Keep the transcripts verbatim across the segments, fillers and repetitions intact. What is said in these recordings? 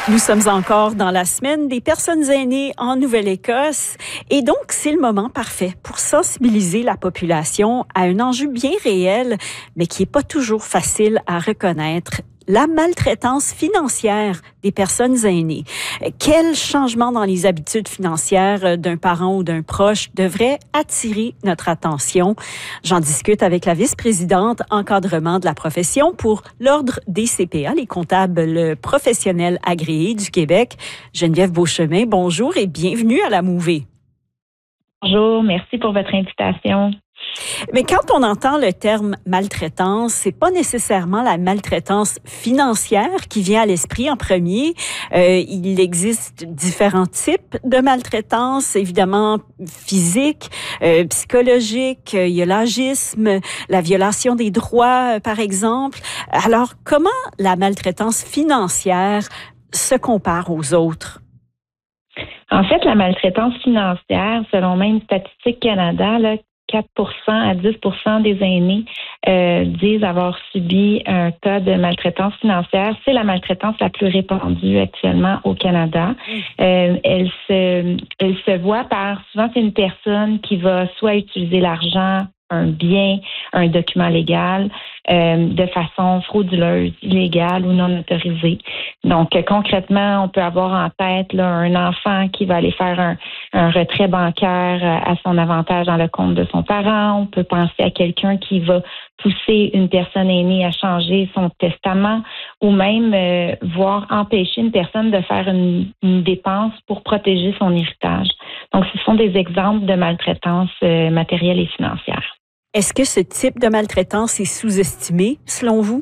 Nous sommes encore dans la semaine des personnes aînées en Nouvelle-Écosse et donc c'est le moment parfait pour sensibiliser la population à un enjeu bien réel, mais qui n'est pas toujours facile à reconnaître. La maltraitance financière des personnes aînées. Quel changement dans les habitudes financières d'un parent ou d'un proche devrait attirer notre attention? J'en discute avec la vice-présidente encadrement de la profession pour l'Ordre des C P A, les comptables professionnels agréés du Québec. Geneviève Beauchemin, bonjour et bienvenue à la Mouvée. Bonjour, merci pour votre invitation. Mais quand on entend le terme maltraitance, c'est pas nécessairement la maltraitance financière qui vient à l'esprit en premier. Euh, il existe différents types de maltraitance, évidemment physique, euh, psychologique. Il y a l'agisme, la violation des droits, par exemple. Alors, comment la maltraitance financière se compare aux autres? En fait, la maltraitance financière, selon même Statistique Canada, là, quatre pour cent à dix pour cent des aînés euh, disent avoir subi un cas de maltraitance financière. C'est la maltraitance la plus répandue actuellement au Canada. Euh, elle se, elle se voit par, souvent c'est une personne qui va soit utiliser l'argent, un bien, un document légal, euh, de façon frauduleuse, illégale ou non autorisée. Donc, euh, concrètement, on peut avoir en tête là, un enfant qui va aller faire un, un retrait bancaire euh, à son avantage dans le compte de son parent. On peut penser à quelqu'un qui va pousser une personne aînée à changer son testament ou même euh, voir empêcher une personne de faire une, une dépense pour protéger son héritage. Donc, ce sont des exemples de maltraitance euh, matérielle et financière. Est-ce que ce type de maltraitance est sous-estimé, selon vous?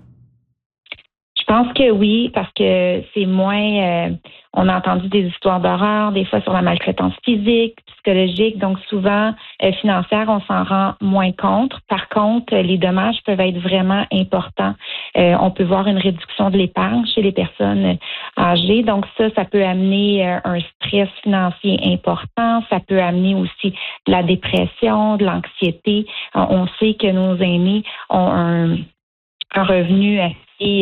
Je pense que oui, parce que c'est moins... Euh, on a entendu des histoires d'horreur, des fois sur la maltraitance physique, psychologique, donc souvent euh, financière, on s'en rend moins compte. Par contre, les dommages peuvent être vraiment importants. Euh, on peut voir une réduction de l'épargne chez les personnes âgées. Donc ça, ça peut amener euh, un stress financier important. Ça peut amener aussi de la dépression, de l'anxiété. Euh, on sait que nos aînés ont un, un revenu assez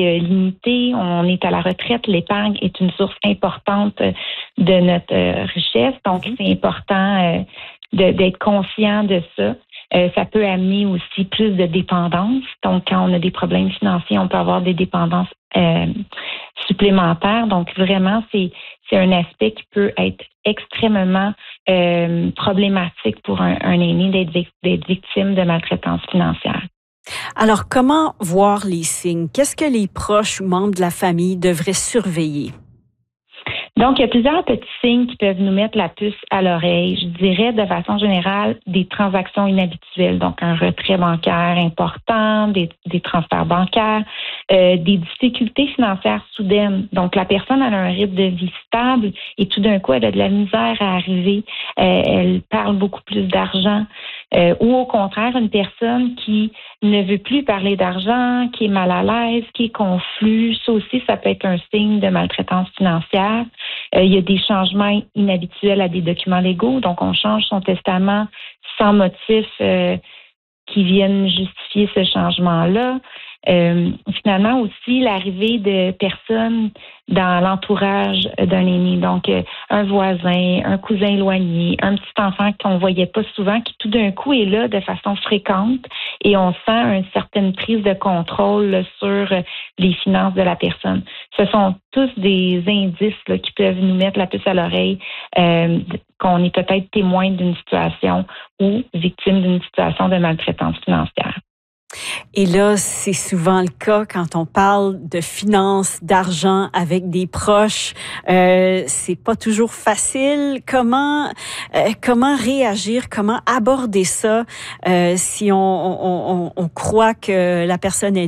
limité. On est à la retraite. L'épargne est une source importante de notre euh, richesse. Donc, mm-hmm. c'est important euh, de, d'être conscient de ça. Euh, ça peut amener aussi plus de dépendance. Donc, quand on a des problèmes financiers, on peut avoir des dépendances euh, supplémentaires. Donc, vraiment, c'est, c'est un aspect qui peut être extrêmement euh, problématique pour un, un aîné d'être, d'être victime de maltraitance financière. Alors, comment voir les signes? Qu'est-ce que les proches ou membres de la famille devraient surveiller? Donc, il y a plusieurs petits signes qui peuvent nous mettre la puce à l'oreille. Je dirais, de façon générale, des transactions inhabituelles. Donc, un retrait bancaire important, des, des transferts bancaires, euh, des difficultés financières soudaines. Donc, la personne elle a un rythme de vie stable et tout d'un coup, elle a de la misère à arriver. Euh, elle parle beaucoup plus d'argent. Euh, ou au contraire, une personne qui ne veut plus parler d'argent, qui est mal à l'aise, qui est confus. Ça aussi, ça peut être un signe de maltraitance financière. Euh, il y a des changements inhabituels à des documents légaux. Donc, on change son testament sans motif euh, qui vienne justifier ce changement-là. Euh, finalement aussi l'arrivée de personnes dans l'entourage d'un aîné, donc euh, un voisin, un cousin éloigné, un petit enfant qu'on voyait pas souvent, qui tout d'un coup est là de façon fréquente et on sent une certaine prise de contrôle sur les finances de la personne. Ce sont tous des indices là, qui peuvent nous mettre la puce à l'oreille euh, qu'on est peut-être témoin d'une situation ou victime d'une situation de maltraitance financière. Et là, c'est souvent le cas quand on parle de finances, d'argent avec des proches. Euh, c'est pas toujours facile. Comment euh, comment réagir, comment aborder ça euh, si on, on, on, on croit que la personne est